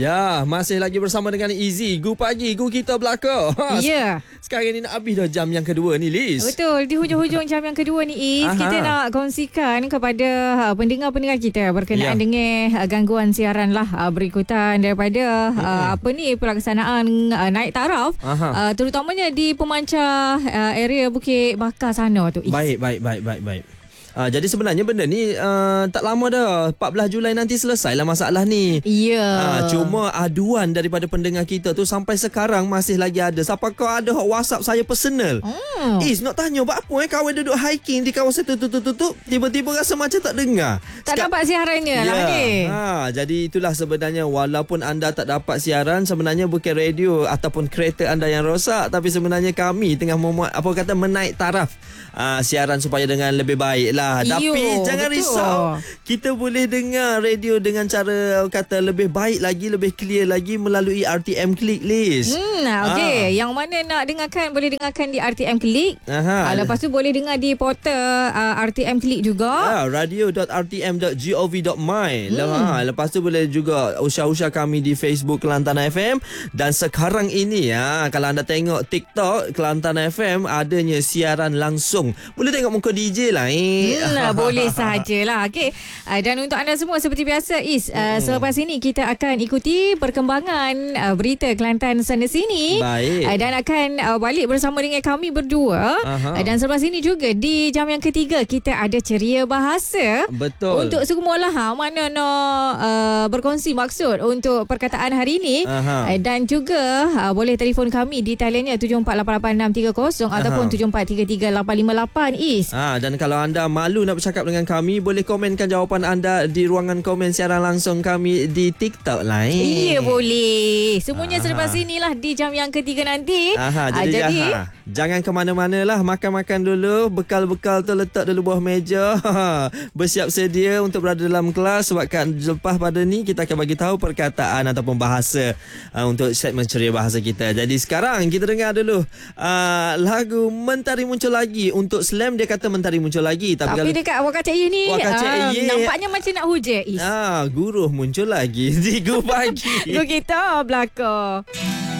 Ya, masih lagi bersama dengan Izzy. Gu pagi, gu kita belakang. Ya. Sekarang ni nak habis dah jam yang kedua ni, Liz. Betul, di hujung-hujung jam yang kedua ni, Iz, kita nak kongsikan kepada pendengar-pendengar kita berkenaan dengan gangguan siaran lah berikutan daripada pelaksanaan naik taraf, terutamanya di pemancar area Bukit Bakar sana tu, Iz. Baik. Jadi sebenarnya benda ni tak lama dah, 14 Julai nanti selesailah masalah ni. Ya. Cuma aduan daripada pendengar kita tu sampai sekarang masih lagi ada. Siapa kau ada WhatsApp saya personal. Is nak tanya buat apa kawan duduk hiking di kawasan tu tiba-tiba rasa macam tak dengar. Tak dapat siarannya lah ni. Jadi itulah sebenarnya, walaupun anda tak dapat siaran, sebenarnya bukan radio ataupun kereta anda yang rosak, tapi sebenarnya kami tengah menaik taraf siaran supaya dengan lebih baik lah. Tapi jangan risau, kita boleh dengar radio dengan cara kata lebih baik lagi, lebih clear lagi melalui RTM Click, Liz. Okey, yang mana nak dengarkan boleh dengarkan di RTM Click. Lepas tu boleh dengar di portal RTM Click juga. radio.rtm.gov.my. Lepas tu boleh juga usah kami di Facebook Kelantan FM. Dan sekarang ini kalau anda tengok TikTok Kelantan FM, adanya siaran langsung. Boleh tengok muka DJ lah. Boleh sajalah. Okey. Dan untuk anda semua seperti biasa, Is, selepas ini kita akan ikuti perkembangan berita Kelantan sana sini. Baik. Dan akan balik bersama dengan kami berdua. Dan selepas ini juga di jam yang ketiga kita ada ceria bahasa. Betul. Untuk semualah mana nak berkongsi maksud untuk perkataan hari ini. Dan juga boleh telefon kami di taliannya 74886330 ataupun 743388, Is. Dan kalau anda malu nak bercakap dengan kami, boleh komenkan jawapan anda di ruangan komen siaran langsung kami di TikTok lah. Ya, boleh. Semuanya selepas inilah di jam yang ketiga nanti. Jadi jangan ke mana-mana lah. Makan-makan dulu. Bekal-bekal tu letak dulu bawah meja. Bersiap sedia untuk berada dalam kelas. Sebabkan lepas pada ni kita akan bagi tahu perkataan ataupun bahasa untuk segmen ceria bahasa kita. Jadi sekarang kita dengar dulu lagu Mentari Muncul Lagi. Untuk Slam dia kata Mentari Muncul Lagi. Tapi dekat Wakacaya ni nampaknya macam nak hujan, Is. Guruh muncul lagi di Gu Pagi. Gu kita belakang.